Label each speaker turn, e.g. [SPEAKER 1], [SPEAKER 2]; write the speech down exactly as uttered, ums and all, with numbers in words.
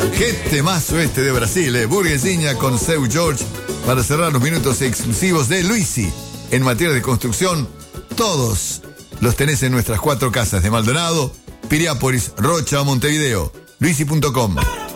[SPEAKER 1] Qué temazo este de Brasil, eh. Burguesiña con Seu George para cerrar los minutos exclusivos de Luisi. En materia de construcción, todos los tenés en nuestras cuatro casas de Maldonado, Piriápolis, Rocha o Montevideo. Luisi punto com.